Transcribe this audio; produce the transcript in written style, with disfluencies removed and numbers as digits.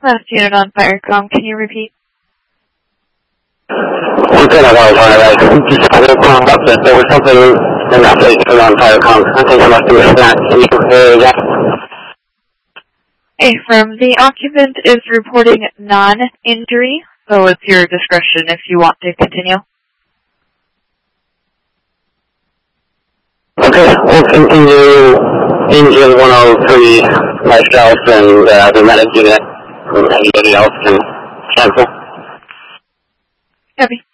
Last unit on Firecom, can you repeat? Okay, I just called up that there was something in that place on Firecom. I think I must have missed that. Can you hear that? From the occupant is reporting non-injury, so it's your discretion if you want to continue. Okay, we'll continue engine 103, myself and the medic unit. Anybody else can cancel. Copy.